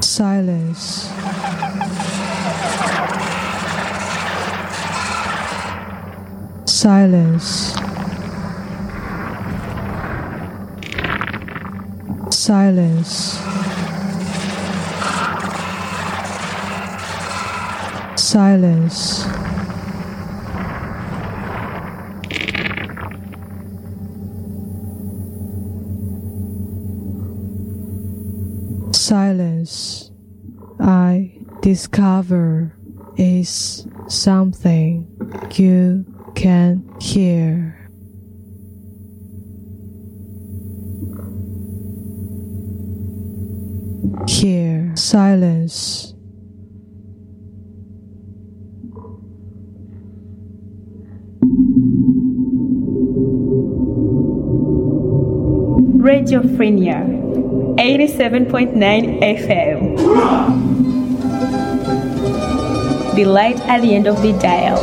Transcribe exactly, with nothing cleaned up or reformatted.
Silence. Silence. Silence. Silence. Silence, I discover, is something you can hear. Hear. Silence. Radio Frenia, eighty-seven point nine F M. The light at the end of the dial.